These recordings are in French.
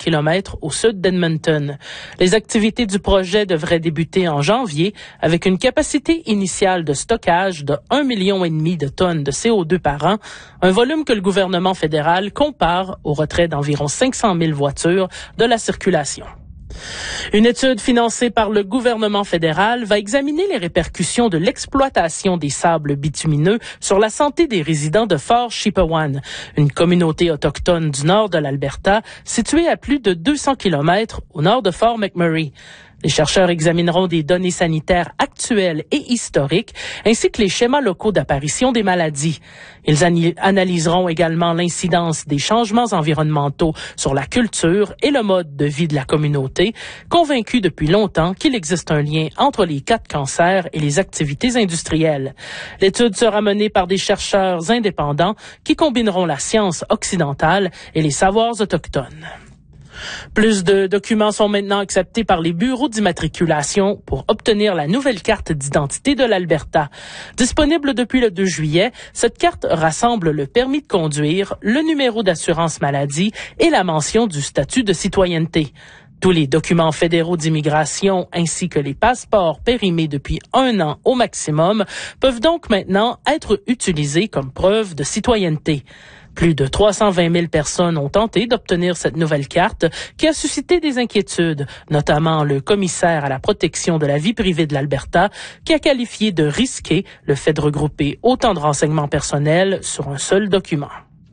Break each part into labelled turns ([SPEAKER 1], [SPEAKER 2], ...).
[SPEAKER 1] kilomètres au sud d'Edmonton. Les activités du projet devraient débuter en janvier avec une capacité initiale de stockage de 1,5 million de tonnes de CO2 par an, un volume que le gouvernement fédéral compare au retrait d'environ 500 000 voitures de la circulation. Une étude financée par le gouvernement fédéral va examiner les répercussions de l'exploitation des sables bitumineux sur la santé des résidents de Fort Chipewyan, une communauté autochtone du nord de l'Alberta située à plus de 200 kilomètres au nord de Fort McMurray. Les chercheurs examineront des données sanitaires actuelles et historiques, ainsi que les schémas locaux d'apparition des maladies. Ils analyseront également l'incidence des changements environnementaux sur la culture et le mode de vie de la communauté, convaincus depuis longtemps qu'il existe un lien entre les cas de cancer et les activités industrielles. L'étude sera menée par des chercheurs indépendants qui combineront la science occidentale et les savoirs autochtones. Plus de documents sont maintenant acceptés par les bureaux d'immatriculation pour obtenir la nouvelle carte d'identité de l'Alberta. Disponible depuis le 2 juillet, cette carte rassemble le permis de conduire, le numéro d'assurance maladie et la mention du statut de citoyenneté. Tous les documents fédéraux d'immigration ainsi que les passeports périmés depuis 1 an au maximum peuvent donc maintenant être utilisés comme preuve de citoyenneté. Plus de 320 000 personnes ont tenté d'obtenir cette nouvelle carte qui a suscité des inquiétudes, notamment le commissaire à la protection de la vie privée de l'Alberta qui a qualifié de risqué le fait de regrouper autant de renseignements personnels sur un seul document.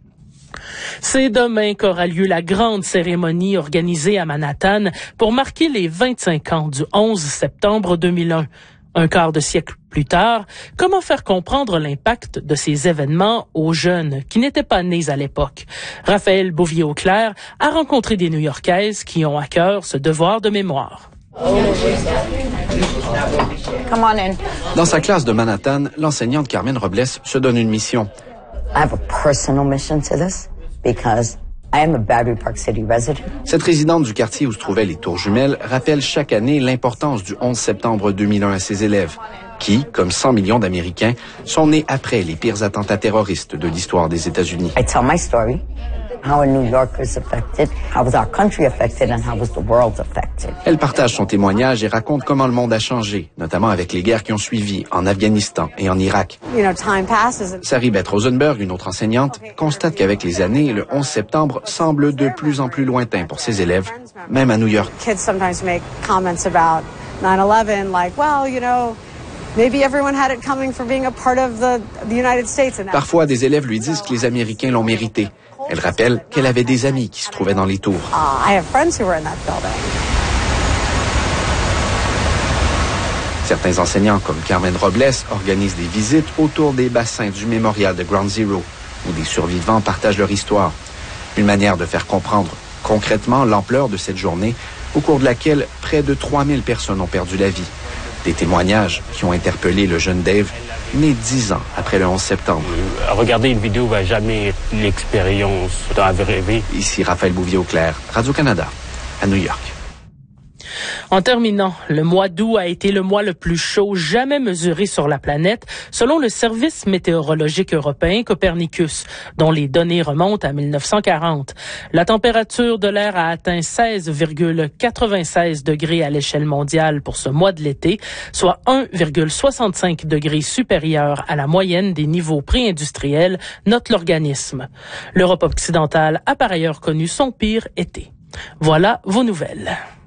[SPEAKER 1] C'est demain qu'aura lieu la grande cérémonie organisée à Manhattan pour marquer les 25 ans du 11 septembre 2001. Un quart de siècle plus tard, comment faire comprendre l'impact de ces événements aux jeunes qui n'étaient pas nés à l'époque? Raphaël Bouvier-Auclair a rencontré des New-Yorkaises qui ont à cœur ce devoir de mémoire.
[SPEAKER 2] Dans sa classe de Manhattan, l'enseignante Carmen Robles se donne une mission.
[SPEAKER 3] I have a personal mission to this because I am a Battery Park City resident.
[SPEAKER 2] Cette résidente du quartier où se trouvaient les Tours Jumelles rappelle chaque année l'importance du 11 septembre 2001 à ses élèves, qui, comme 100 millions d'Américains, sont nés après les pires attentats terroristes de l'histoire des États-Unis.
[SPEAKER 3] I tell my story, how a New Yorker is affected, how was our country affected, and how was the world affected.
[SPEAKER 2] Elle partage son témoignage et raconte comment le monde a changé, notamment avec les guerres qui ont suivi en Afghanistan et en Irak. Saribeth Rosenberg, une autre enseignante, constate qu'avec les années, le 11 septembre semble de plus en plus lointain pour ses élèves, même à New York.
[SPEAKER 4] Kids sometimes make comments about 9/11, like, well, you know, maybe everyone had it coming for being a part of the United States.
[SPEAKER 2] Parfois, des élèves lui disent que les Américains l'ont mérité. Elle rappelle qu'elle avait des amis qui se trouvaient dans les tours.
[SPEAKER 4] I have friends who were in that building.
[SPEAKER 2] Certains enseignants, comme Carmen Robles, organisent des visites autour des bassins du mémorial de Ground Zero, où des survivants partagent leur histoire. Une manière de faire comprendre concrètement l'ampleur de cette journée, au cours de laquelle près de 3000 personnes ont perdu la vie. Des témoignages qui ont interpellé le jeune Dave, né 10 ans après le 11 septembre.
[SPEAKER 5] Regarder une vidéo va jamais être l'expérience dans la vraie vie.
[SPEAKER 2] Ici Raphaël Bouvier-Auclair, Radio-Canada, à New York.
[SPEAKER 1] En terminant, le mois d'août a été le mois le plus chaud jamais mesuré sur la planète, selon le service météorologique européen Copernicus, dont les données remontent à 1940. La température de l'air a atteint 16,96 degrés à l'échelle mondiale pour ce mois de l'été, soit 1,65 degrés supérieur à la moyenne des niveaux pré-industriels, note l'organisme. L'Europe occidentale a par ailleurs connu son pire été. Voilà vos nouvelles.